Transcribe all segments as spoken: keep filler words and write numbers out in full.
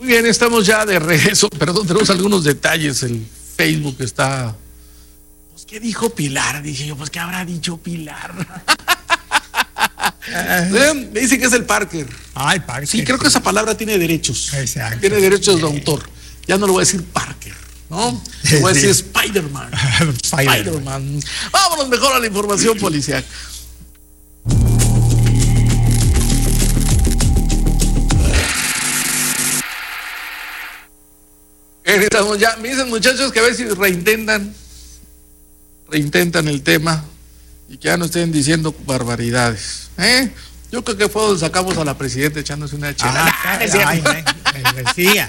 Muy bien, estamos ya de regreso. Perdón, tenemos algunos detalles. El Facebook está... Pues, ¿qué dijo Pilar? Dije yo, pues, ¿qué habrá dicho Pilar? Me dice que es el Parker. Ah, el Parker. Sí, creo que esa palabra tiene derechos. Exacto. Tiene derechos de autor. Ya no lo voy a decir Parker, ¿no? Le voy a decir Sí. Spider-Man. Spider-Man. Spider-Man. Vámonos mejor a la información policial. Estamos ya. Me dicen, muchachos, que a ver si reintentan, reintentan el tema y que ya no estén diciendo barbaridades. ¿Eh? Yo creo que fue donde sacamos a la presidenta echándose una chela. Ah, ay, ay, ay, decía.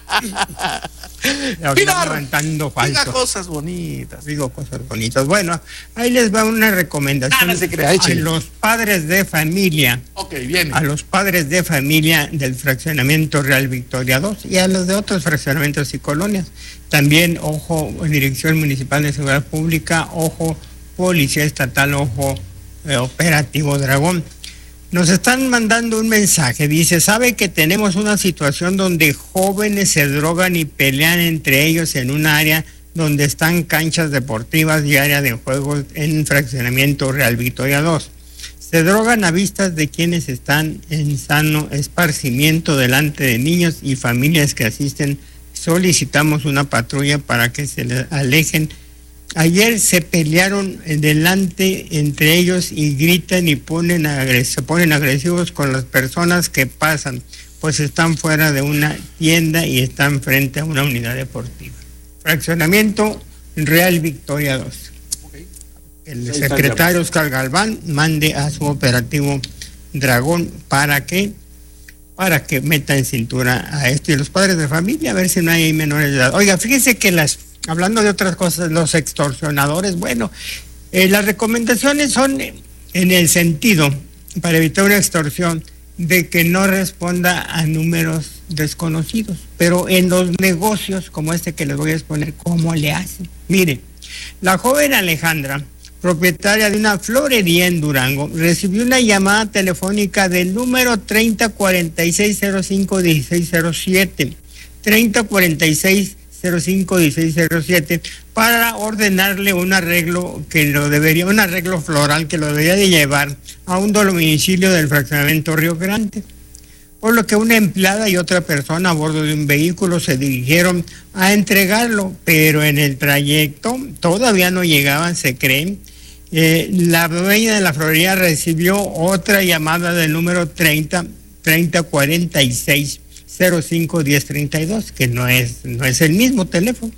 Pilar, levantando falso. diga cosas bonitas. Digo cosas bonitas. Bueno, ahí les va una recomendación Ah, no se crea, a échale. los padres de familia. Ok, viene. A los padres de familia del fraccionamiento Real Victoria dos y a los de otros fraccionamientos y colonias. También, ojo, Dirección Municipal de Seguridad Pública, ojo, Policía Estatal, ojo, eh, Operativo Dragón. Nos están mandando un mensaje, dice, sabe que tenemos una situación donde jóvenes se drogan y pelean entre ellos en un área donde están canchas deportivas y área de juegos en fraccionamiento Real Victoria dos. Se drogan a vistas de quienes están en sano esparcimiento delante de niños y familias que asisten. Solicitamos una patrulla para que se les alejen. Ayer se pelearon delante entre ellos y gritan y ponen agres- se ponen agresivos con las personas que pasan, pues están fuera de una tienda y están frente a una unidad deportiva. Fraccionamiento Real Victoria dos. Okay. El secretario Oscar Galván mande a su operativo Dragón para que para que meta en cintura a esto y los padres de familia, a ver si no hay menores de edad. Oiga, fíjese que las, hablando de otras cosas, los extorsionadores, bueno, eh, las recomendaciones son en el sentido, para evitar una extorsión, de que no responda a números desconocidos, pero en los negocios como este que les voy a exponer, ¿cómo le hacen? Mire, la joven Alejandra, propietaria de una florería en Durango, recibió una llamada telefónica del número treinta cuarenta y seis cero cinco dieciséis cero siete, treinta cuarenta y seis cero cinco dieciséis cero siete, para ordenarle un arreglo que lo debería, un arreglo floral que lo debería de llevar a un domicilio del fraccionamiento Río Grande. Por lo que una empleada y otra persona a bordo de un vehículo se dirigieron a entregarlo, pero en el trayecto todavía no llegaban, se creen. Eh, la dueña de la florería recibió otra llamada del número treinta, treinta cuarenta y seis cero cinco diez treinta y dos, que no es, no es el mismo teléfono,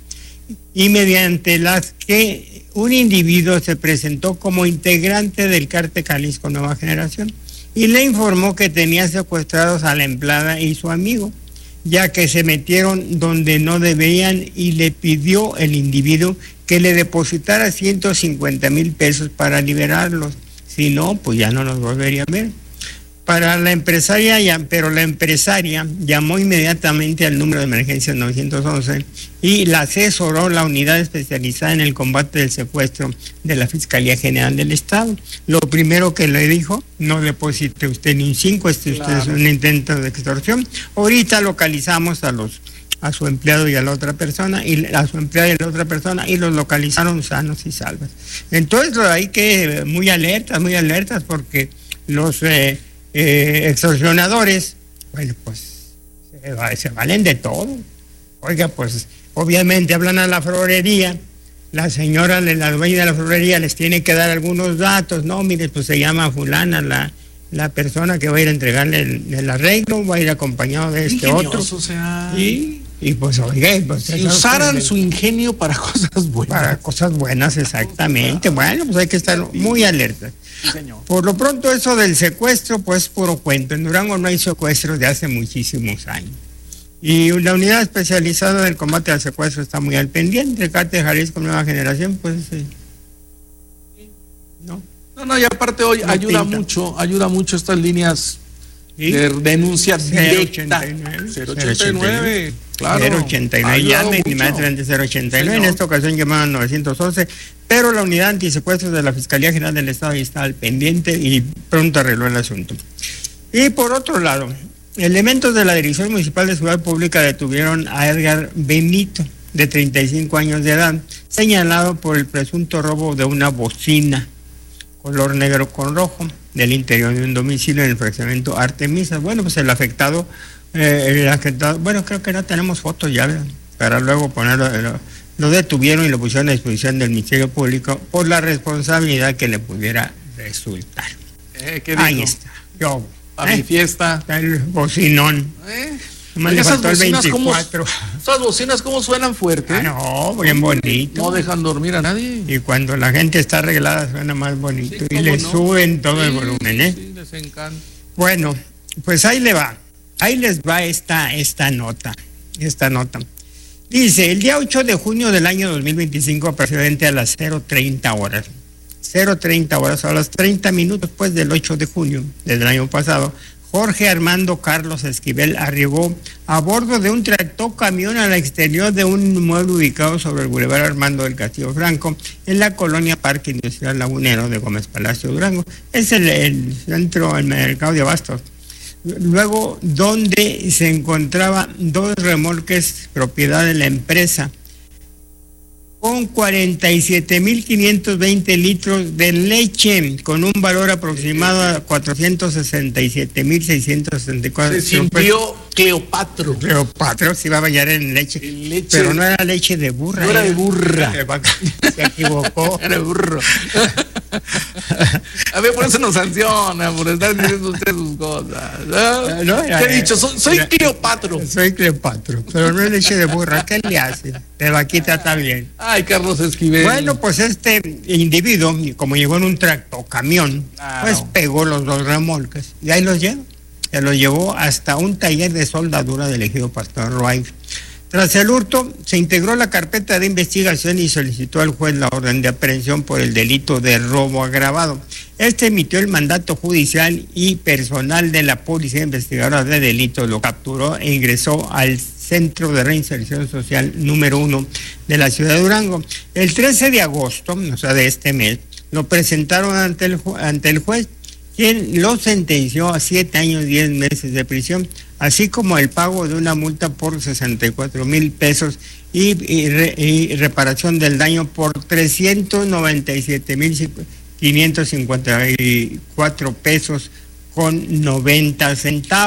y mediante las que un individuo se presentó como integrante del Cártel Jalisco Nueva Generación y le informó que tenía secuestrados a la empleada y su amigo, ya que se metieron donde no debían, y le pidió el individuo que le depositara ciento cincuenta mil pesos para liberarlos, si no, pues ya no los volvería a ver. Para la empresaria, ya, pero la empresaria llamó inmediatamente al número de emergencia nueve once y la asesoró la unidad especializada en el combate del secuestro de la Fiscalía General del Estado. Lo primero que le dijo, no deposite usted ni un cinco, este Claro. usted es un intento de extorsión. Ahorita localizamos a los a su empleado y a la otra persona, y a su empleada y a la otra persona, y los localizaron sanos y salvos. Entonces hay que muy alertas, muy alertas, porque los eh, eh, extorsionadores, bueno, pues se, se valen de todo. Oiga, pues obviamente hablan a la florería, la señora, la dueña de la florería les tiene que dar algunos datos, no, mire, pues se llama fulana, la la persona que va a ir a entregarle el, el arreglo, va a ir acompañado de este Ingenioso, otro. o sea, Y, y pues oiga, pues, si usaran su ingenio para cosas buenas. para cosas buenas, exactamente. Bueno, pues hay que estar muy alerta. Sí, señor. Por lo pronto, eso del secuestro, pues puro cuento. En Durango no hay secuestros de hace muchísimos años. Y la unidad especializada del combate al secuestro está muy al pendiente. El Cártel Jalisco Nueva Generación, pues eh, no. No, no, y aparte hoy No ayuda pinta. mucho, ayuda mucho estas líneas ¿Sí? de denuncia directa. cero ochenta y nueve, cero ochenta y nueve, claro. cero ochenta y nueve, Ayuda llamen mucho. inmediatamente cero ochenta y nueve. En Señor. esta ocasión llamaban nueve once, pero la unidad antisecuestros de la Fiscalía General del Estado está al pendiente y pronto arregló el asunto. Y por otro lado, Elementos de la Dirección Municipal de Seguridad Pública detuvieron a Edgar Benito, de treinta y cinco años de edad, señalado por el presunto robo de una bocina color negro con rojo del interior de un domicilio en el fraccionamiento Artemisa. Bueno, pues el afectado, eh, el afectado, bueno, creo que no tenemos fotos ya, ¿verdad? Para luego ponerlo, lo, lo detuvieron y lo pusieron a disposición del Ministerio Público por la responsabilidad que le pudiera resultar. Eh, ¿qué Ahí dijo? está, yo. Para ¿eh? mi fiesta. Está el bocinón. ¿Eh? Nomás le Esas faltó el bocinas, ¿cómo, veinticuatro. esas bocinas, ¿cómo suenan fuerte? Ah, no, bien bonito. No dejan dormir a nadie. Y cuando la gente está arreglada suena más bonito. Sí, y cómo le no. suben todo Sí, el volumen, ¿eh? Sí, les encanta. Bueno, pues ahí le va. Ahí les va esta, esta nota. Esta nota. Dice, el día ocho de junio del año dos mil veinticinco, aproximadamente a las cero treinta horas. cero treinta horas, a las treinta minutos después del ocho de junio del año pasado, Jorge Armando Carlos Esquivel arribó a bordo de un tractocamión al exterior de un inmueble ubicado sobre el Boulevard Armando del Castillo Franco, en la colonia Parque Industrial Lagunero de Gómez Palacio Durango. Es el, el centro, el mercado de abastos. Luego, donde se encontraban dos remolques propiedad de la empresa, con cuarenta y siete mil quinientos veinte litros de leche, con un valor aproximado a cuatrocientos sesenta y siete mil seiscientos sesenta y cuatro. Se sintió Cleopatro. Cleopatra se iba a bañar en leche, En leche. pero no era leche de burra. No era de burra. De vaca. Se equivocó. Era burro. A ver, por eso nos sanciona, por estar diciendo usted sus cosas. ¿No? No, era- ¿Qué he dicho? Soy, soy era- Cleopatro. Soy Cleopatra, pero no es leche de burra. ¿Qué le hace? De vaquita está bien. Ay, Carlos Esquivel. Bueno, pues este individuo, como llegó en un tractocamión, Claro. pues pegó los dos remolques y ahí los llevó. Se los llevó hasta un taller de soldadura del ejido Pastor Roay. Tras el hurto, se integró la carpeta de investigación y solicitó al juez la orden de aprehensión por el delito de robo agravado. Este emitió el mandato judicial y personal de la Policía Investigadora de Delitos lo capturó e ingresó al Centro de Reinserción Social número uno de la ciudad de Durango. El trece de agosto, o sea, de este mes, lo presentaron ante el, ju- ante el juez, quien lo sentenció a siete años, diez meses de prisión, así como el pago de una multa por sesenta y cuatro mil pesos y, y, re, y reparación del daño por trescientos noventa y siete mil quinientos cincuenta y cuatro pesos con noventa centavos.